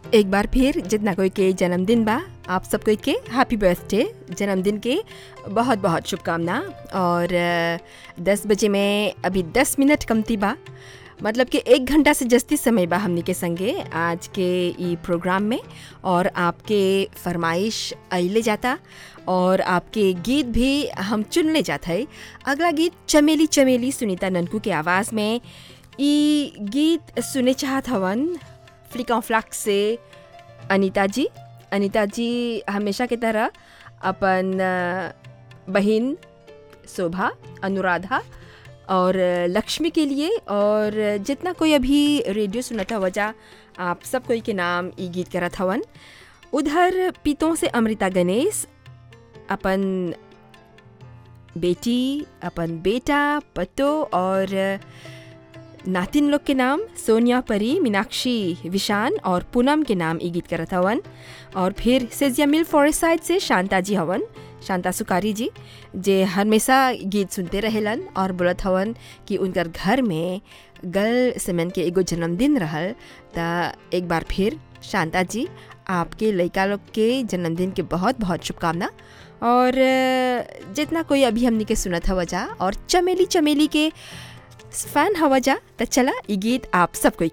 एक बार फिर जितना कोई के जन्मदिन बा, आप सब कोई के हैप्पी बर्थडे, जन्मदिन के बहुत बहुत शुभकामना। और 10 बजे में अभी 10 मिनट कमती बा, मतलब कि 1 घंटा से जस्ती समय बा हमनी के संगे आज के ई प्रोग्राम में। और आपके फरमाइश अइले जाता और आपके गीत भी हम चुनले जाता है। अगला गीत चमेली चमेली सुनीता ननकू के आवाज़ में ई गीत सुने चाहत हवन फ्लिक फ्लैक्स से अनीता जी हमेशा की तरह अपन बहन शोभा, अनुराधा और लक्ष्मी के लिए, और जितना कोई अभी रेडियो सुनता वजह आप सब कोई के नाम ई गीत करत हवन। उधर पीतों से अमृता गणेश अपन बेटी, अपन बेटा, पतो और नातिन लोग के नाम सोनिया परी, मीनाक्षी विशान और पूनम के नाम ई गीत करत हवन। और फिर सेजिया मिल फॉरेस्ट साइड से शांता जी हवन, शांता सुकारी जी, जे हमेशा गीत सुनते रहेलन और बोलत हवन कि उनकर घर में गल सेमन के एगो जन्मदिन रहल। त एक बार फिर शांता जी आपके लड़का लोग के जन्मदिन के बहुत बहुत शुभकामना। और जितना कोई अभी हमनी के सुनत हवा जा और चमेली चमेली के फैन हवा जा, तो चला ये गीत आप सब कोई